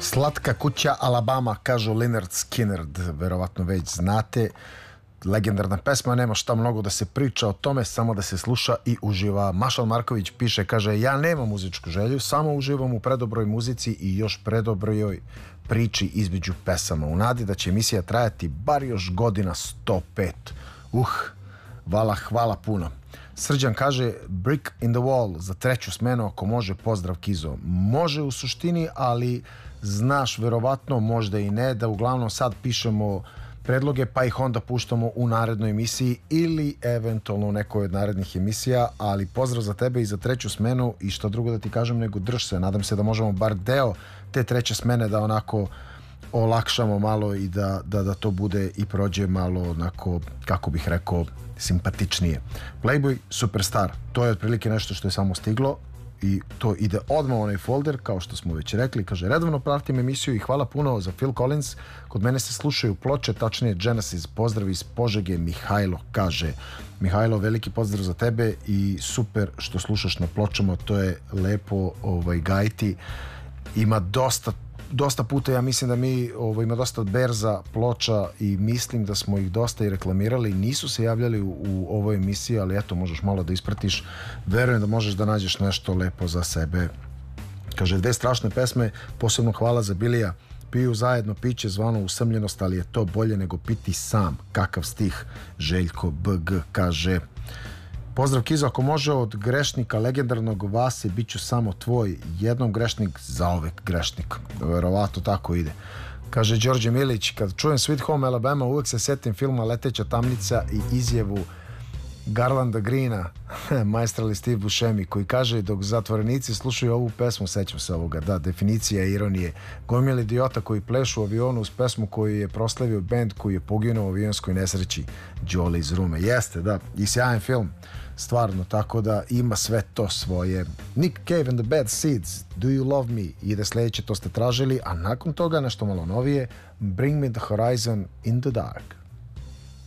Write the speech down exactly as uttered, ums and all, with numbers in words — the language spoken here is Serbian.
Slatka kuća Alabama, kažu Lynyrd Skynyrd, verovatno već znate. Legendarna pesma, nema šta mnogo da se priča o tome, samo da se sluša i uživa. Mašal Marković piše, kaže, ja nemam muzičku želju, samo uživam u predobroj muzici i još predobrojoj priči između pesama. U nadi da će emisija trajati bar još godina sto pet. Uh, vala, hvala puno. Srđan kaže, brick in the wall za treću smenu, ako može, pozdrav Kizo. Može u suštini, ali znaš verovatno, možda i ne, da uglavnom sad pišemo predloge pa ih onda puštamo u narednoj emisiji ili eventualno u nekoj od narednih emisija, ali pozdrav za tebe i za treću smenu i što drugo da ti kažem nego drž se. Nadam se da možemo bar deo te treće smene da onako olakšamo malo i da, da, da to bude i prođe malo onako, kako bih rekao, simpatičnije. Playboy Superstar, to je otprilike nešto što je samo stiglo i to ide odmah u onaj folder, kao što smo već rekli. Kaže, redovno pratim emisiju i hvala puno za Phil Collins. Kod mene se slušaju ploče, tačnije Genesis. Pozdrav iz Požege, Mihajlo kaže. Mihajlo, veliki pozdrav za tebe i super što slušaš na pločama, to je lepo ovaj, gajti. Ima dosta dosta puta, ja mislim da mi ovo, ima dosta berza, ploča i mislim da smo ih dosta i reklamirali, nisu se javljali u, u ovoj emisiji, ali eto, možeš malo da ispratiš, verujem da možeš da nađeš nešto lepo za sebe. Kaže, dve strašne pesme, posebno hvala za Bilija, piju zajedno piće zvano usamljenost, ali je to bolje nego piti sam. Kakav stih, Željko B G kaže. Pozdrav Kizo, ako može od grešnika legendarnog Vase, bit ću samo tvoj, jednom grešnik, zaovek grešnik. Verovatno tako ide. Kaže Đorđe Milić, kad čujem Sweet Home Alabama uvek se setim filma Leteća tamnica i izjevu Garlanda Greena, majstrali Steve Buscemi, koji kaže, dok zatvorenici slušaju ovu pesmu, sećam se ovoga, da, definicija ironije, gomil idiota koji plešu u avionu uz pesmu koju je proslavio bend koji je poginuo u avionskoj nesreći, Đole iz Rume. Jeste, da, i sjajan film, stvarno, tako da ima sve to svoje. Nick Cave and the Bad Seeds, Do You Love Me, ide sledeće, to ste tražili, a nakon toga nešto malo novije, Bring Me the Horizon in the Dark.